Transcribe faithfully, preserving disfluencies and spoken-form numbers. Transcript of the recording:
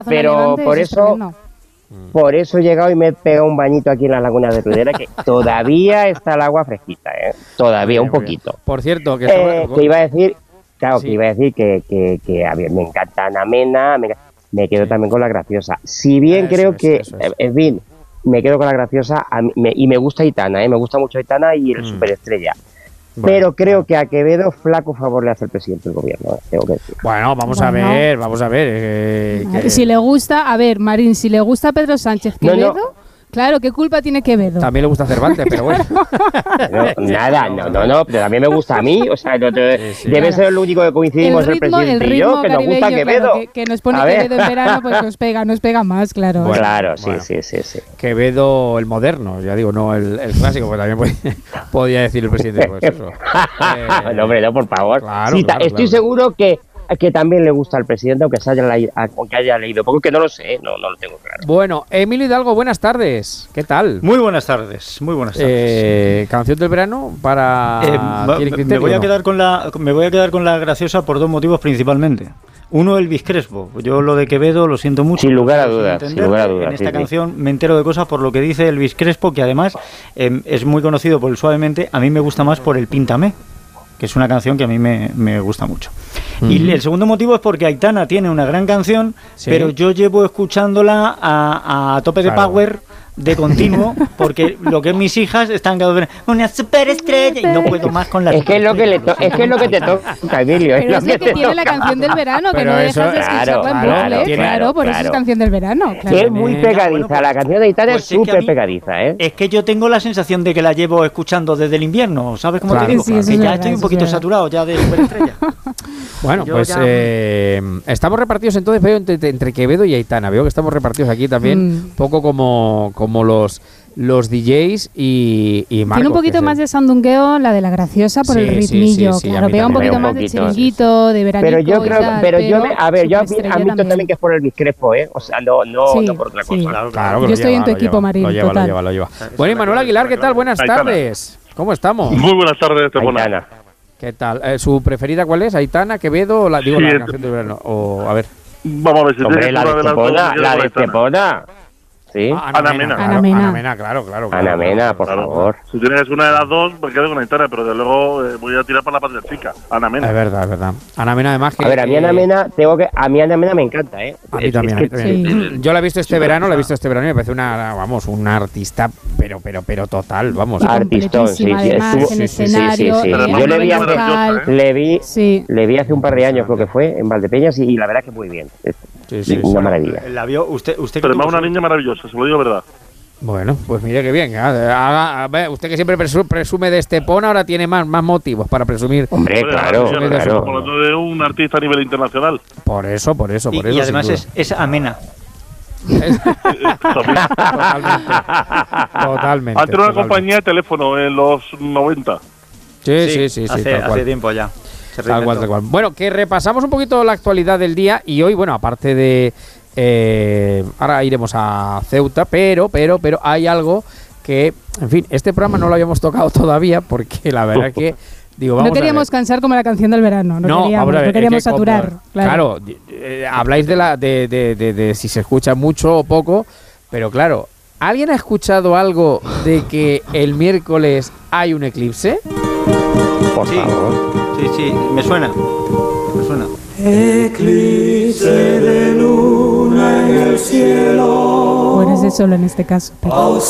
pero por eso, por eso he llegado y me he pegado un bañito aquí en la laguna de Rudera, que todavía está el agua fresquita, ¿eh? Todavía bien, un poquito. Por cierto, que, eh, estaba... que iba a decir, claro, sí. que iba a decir que, que, que a ver, me encanta Ana Mena, me, me quedo sí. también con la graciosa. Si bien eso creo es, que, eso es. en fin, me quedo con la graciosa a mí, me, y me gusta Aitana, ¿eh? Me gusta mucho Aitana y el mm. superestrella. Bueno, pero creo bueno. que a Quevedo flaco favor le hace el presidente del gobierno, tengo que decir. Bueno, vamos bueno. a ver, vamos a ver. Eh, que... Si le gusta, a ver, Marín, si le gusta Pedro Sánchez Quevedo, no, no. claro, ¿qué culpa tiene Quevedo? También le gusta Cervantes, pero bueno. no, nada, no, no, no, pero también me gusta a mí, o sea, no te, sí, sí, debe claro. ser lo único que coincidimos el, ritmo, el presidente el y yo, que nos gusta Quevedo. Claro, que, que nos pone Quevedo en verano, pues nos pega, nos pega más, claro. Bueno, claro, sí, bueno. sí, sí, sí. Quevedo el moderno, ya digo, no el, el clásico, pues también podía, podía decir el presidente. Pues eso. eh, no, hombre, no, por favor. Claro, sí, claro, estoy claro. seguro que que también le gusta al presidente, aunque, se haya, leído, aunque haya leído, porque no lo sé, no, no lo tengo claro. Bueno, Emilio Hidalgo, buenas tardes, ¿qué tal? Muy buenas tardes, muy buenas tardes. Eh, ¿Canción del verano para...? Eh, va, me, voy a no? quedar con la, me voy a quedar con la graciosa por dos motivos principalmente. Uno, Elvis Crespo. Yo lo de Quevedo lo siento mucho. Sin lugar a dudas, sin lugar a dudas. En esta sí, canción sí. me entero de cosas por lo que dice Elvis Crespo, que además eh, es muy conocido por el Suavemente. A mí me gusta más por el Píntame, que es una canción que a mí me, me gusta mucho. Mm. Y el segundo motivo es porque Aitana tiene una gran canción, sí. pero yo llevo escuchándola a, a tope de claro. power, de continuo, porque lo que mis hijas están cada vez una superestrella y no puedo más con la es que es lo que le to es que es lo que te toca, Emilio. Pero es, es lo que, que tiene la canción del verano, que pero no eso, dejas de escucharla claro, en bucle, claro, claro, claro, por claro. eso es canción del verano. Claro. Que es muy pegadiza, bueno, pues, la canción de Aitana pues es súper es pegadiza, ¿eh? Es que yo tengo la sensación de que la llevo escuchando desde el invierno, ¿sabes cómo claro, te digo? Sí, que ya verdad, estoy un poquito saturado ya de superestrella. Bueno, yo pues ya... eh, estamos repartidos entonces, veo entre, entre Quevedo y Aitana, veo que estamos repartidos aquí también, un mm. poco como, como los... los D Js y, y Marcos. Tiene un poquito más el... de sandungueo la de la graciosa por sí, el ritmillo, sí, sí, sí, claro, pega un poquito más de chiringuito, sí, sí. de veranito. Pero yo creo, y tal, pero, pero yo me, a ver, yo admito también. también que es por el Crespo, ¿eh? O sea, no, no, sí, no por otra cosa. Sí. Claro, claro, yo estoy lleva, en tu equipo, lleva, Marín, lo lleva, total. Lo lleva, lo lleva. Bueno, y Manuel Aguilar, ¿qué tal? Buenas Aitana. tardes. ¿Cómo estamos? Muy buenas tardes, Estepona. ¿Qué tal? Eh, ¿Su preferida cuál es? ¿Aitana, Quevedo o la, digo, sí, la canción del verano? O, a ver. Vamos a ver si Hombre, la de Estepona, la de Estepona. Sí. Ah, Ana Mena. Claro, Ana Mena. Ana Mena, claro, claro. claro Ana Mena, por claro. favor. Si tienes una de las dos, me quedo con Aitana, pero desde luego eh, voy a tirar para la patria chica. Ana Mena. Es verdad, es verdad. Ana Mena, además que. A ver, a mí Ana Mena, tengo que. A mí Ana Mena me encanta, ¿eh? A mí también. Es que, a mí también. Sí. Yo la he visto este sí, verano, la he visto este verano y me parece una, vamos, una artista, pero, pero, pero total, vamos. Artistón, sí, sí. Además, estuvo, en escenario, sí, sí, sí, sí. Yo le vi, hace, ¿eh? le, vi, sí. le vi hace un par de años, creo que fue, en Valdepeñas, y, y la verdad que muy bien. Sí, sí, una sí. maravilla. La vio usted, usted pero es una niña maravillosa, se lo digo verdad. Bueno, pues mire que bien. Haga, a ver, usted que siempre presume de Estepona, ahora tiene más, más motivos para presumir. Hombre, claro, Hombre, claro. Estamos hablando de un artista a nivel internacional. Por eso, por eso, por y, eso. Y además es, es amena. totalmente. Totalmente. Antes era una compañía de teléfono en los noventa. Sí, sí, sí. sí, hace, sí tal cual. hace tiempo ya. Tal cual, tal cual. Bueno, que repasamos un poquito la actualidad del día y hoy, bueno, aparte de... Eh, ahora iremos a Ceuta, pero, pero, pero hay algo que, en fin, este programa no lo habíamos tocado todavía porque la verdad es que digo, vamos no queríamos a cansar como la canción del verano, no, no queríamos, ver, no queríamos como, saturar. Claro, claro eh, habláis de la de, de, de, de, de si se escucha mucho o poco, pero claro, ¿alguien ha escuchado algo de que el miércoles hay un eclipse? Por sí, favor. Sí, sí, me suena, me suena. Eclipse de luna en el cielo. O eres de solo en este caso. Pero...